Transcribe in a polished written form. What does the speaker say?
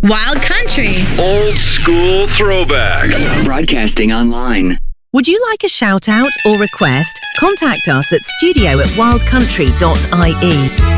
Wild Country. Old school throwbacks. Broadcasting online. Would you like a shout out or request? Contact us at studio@wildcountry.ie.